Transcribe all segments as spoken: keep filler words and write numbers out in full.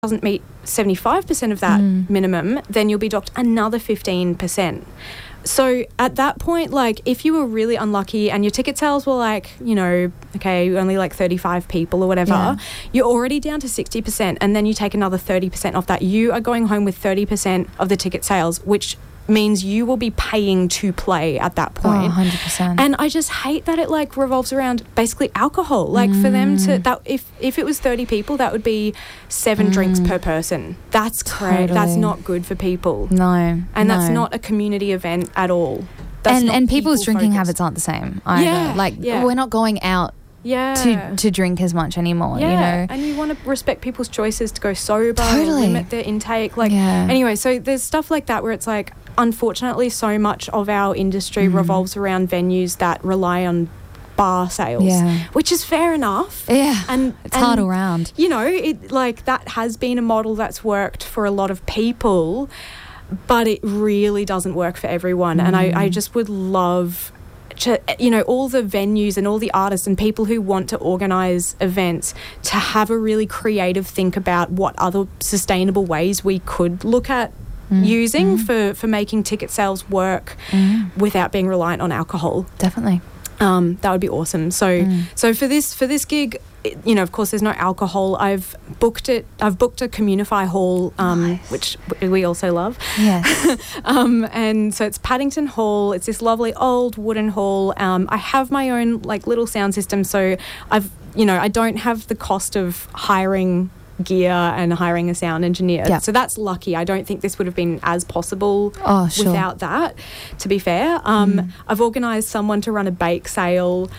doesn't meet seventy-five percent of that Mm. minimum, then you'll be docked another fifteen percent. So at that point, like, if you were really unlucky and your ticket sales were like, you know, okay, only like thirty-five people or whatever, Yeah. you're already down to sixty percent, and then you take another thirty percent off that. You are going home with thirty percent of the ticket sales, which means you will be paying to play at that Oh, point. one hundred percent. And I just hate that it like revolves around basically alcohol. Like for them to Mm. that if if it was thirty people, that would be seven drinks per person. That's great. That's Totally. not good for people. No. And that's no. not a community event at all. That's and not and people's people drinking focused. habits aren't the same either. Yeah, Like yeah. we're not going out Yeah. to to drink as much anymore, yeah. you know. And you want to respect people's choices to go sober, Totally. limit their intake. Like Yeah. anyway, so there's stuff like that where it's like, unfortunately, so much of our industry Mm. revolves around venues that rely on bar sales, Yeah. which is fair enough. Yeah. And It's hard and, all round. You know, it like that has been a model that's worked for a lot of people, but it really doesn't work for everyone. And I, I Mm. just would love to, you know, all the venues and all the artists and people who want to organise events to have a really creative think about what other sustainable ways we could look at Mm. using Mm. for, for making ticket sales work Mm. without being reliant on alcohol. Definitely. Um, that would be awesome. So, Mm. so for this for this gig, it- you know, of course, there's no alcohol. I've booked it. I've booked a Communify hall, um, Nice. which w- we also love. Yes. Um, and so it's Paddington Hall. It's this lovely old wooden hall. Um, I have my own like little sound system, so I've you know I don't have the cost of hiring gear and hiring a sound engineer. Yeah. So that's lucky. I don't think this would have been as possible Oh, sure. without that, to be fair. Um, Mm. I've organised someone to run a bake sale.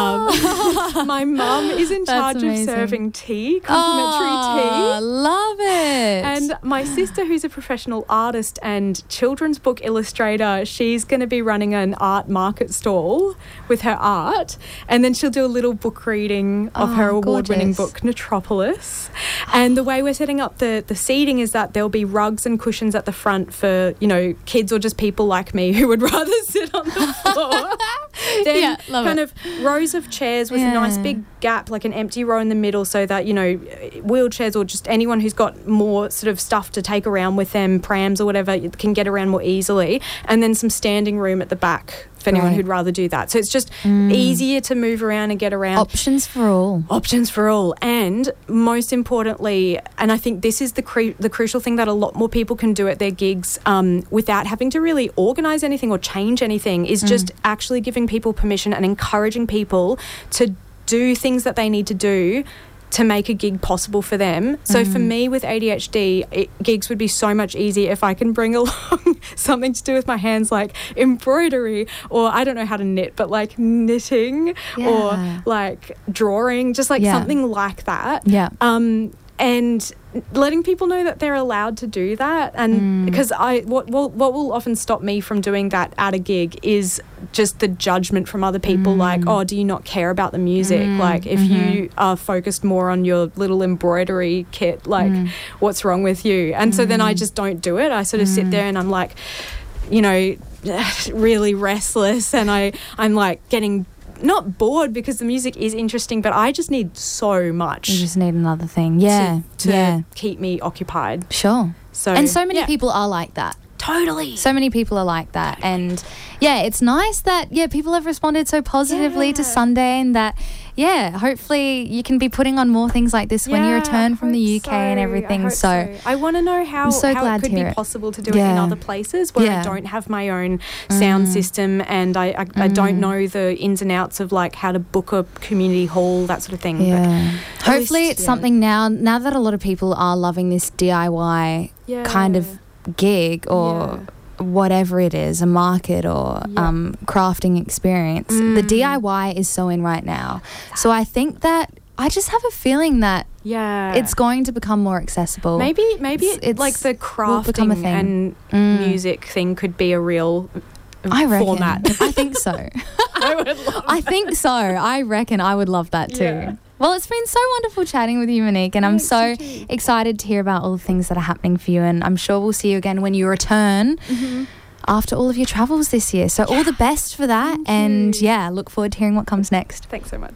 Oh. Um, my mum is in That's charge of amazing. serving tea, complimentary Oh, tea. love it. And my sister, who's a professional artist and children's book illustrator, she's going to be running an art market stall with her art. And then she'll do a little book reading of Oh, her award-winning gorgeous. book, Metropolis. And the way we're setting up the, the seating is that there'll be rugs and cushions at the front for, you know, kids or just people like me who would rather sit on the floor. Then Yeah, love kind it. of rows of chairs with Yeah. a nice big gap, like an empty row in the middle, so that, you know, wheelchairs or just anyone who's got more sort of stuff to take around with them, prams or whatever, can get around more easily. And then some standing room at the back for anyone Right. who'd rather do that. So it's just Mm. easier to move around and get around. Options for all. Options for all. And most importantly, and I think this is the cru- the crucial thing that a lot more people can do at their gigs um, without having to really organise anything or change anything, is just actually giving people permission and encouraging people to do things that they need to do to make a gig possible for them. So for me with A D H D, it, gigs would be so much easier if I can bring along something to do with my hands, like embroidery, or I don't know how to knit, but like knitting Yeah. or like drawing, just like Yeah. something like that. Yeah. Um, and letting people know that they're allowed to do that. And because I what, what what will often stop me from doing that at a gig is just the judgment from other people, like, oh, do you not care about the music? Like, if you are focused more on your little embroidery kit, like, what's wrong with you? And so then I just don't do it. I sort of sit there and I'm like, you know, really restless, and I I'm like getting not bored because the music is interesting, but I just need so much You just need another thing. Yeah. to, to yeah. keep me occupied. Sure. So And so many yeah. people are like that. Totally. So many people are like that. And yeah, it's nice that, yeah, people have responded so positively to Yeah. Sunday, and that, yeah, hopefully you can be putting on more things like this when you Yeah, return I from the hope U K and so. everything. I hope So, I want to know how, I'm so how glad it to could be hear it. possible to do it in Yeah. other places where Yeah. I don't have my own sound Mm. system, and I, I, I don't know the ins and outs of like how to book a community hall, that sort of thing. But yeah. at Hopefully least, it's yeah. something now, now that a lot of people are loving this D I Y yeah. kind of gig or whatever it is, a market or Yeah. um, crafting experience. The Mm. D I Y is so in right now. So I think that I just have a feeling that yeah. it's going to become more accessible. Maybe, maybe It's- it, like it's- the will become a crafting thing. and Mm. music thing could be a real I reckon. format. I think so. I would love I think so. I reckon I would love that too. Yeah. Well, it's been so wonderful chatting with you, Monique, and I'm Thanks, so you too. excited to hear about all the things that are happening for you, and I'm sure we'll see you again when you return Mm-hmm. after all of your travels this year. So all the best for that, Thank and you. yeah, look forward to hearing what comes next. Thanks so much.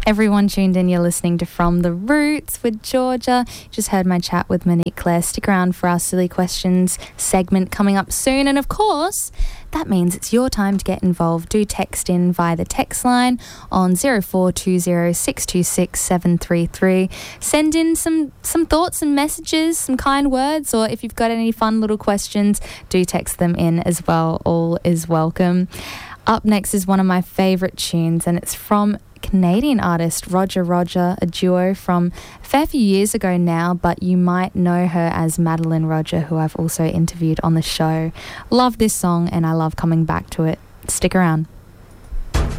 Everyone tuned in, you're listening to From the Roots with Georgia. Just heard my chat with Monique Claire. Stick around for our Silly Questions segment coming up soon. And of course, that means it's your time to get involved. Do text in via the text line on zero four two zero six two six seven three three. Send in some, some thoughts and messages, some kind words, or if you've got any fun little questions, do text them in as well. All is welcome. Up next is one of my favourite tunes, and it's from Canadian artist Roger Roger, a duo from a fair few years ago now, but you might know her as Madeline Roger, who I've also interviewed on the show. Love this song and I love coming back to it. Stick around.